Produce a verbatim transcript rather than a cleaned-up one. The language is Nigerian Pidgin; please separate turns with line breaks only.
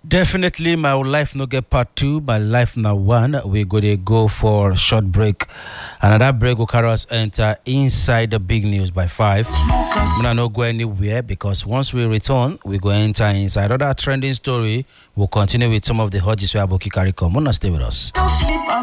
Definitely, my life no get part two. My life now one. We go to go for a short break. Another break will carry us enter inside the big news by five. I'm not go anywhere because once we return, we go enter inside other trending story. We'll continue with some of the hodges we have carry come. Stay with us.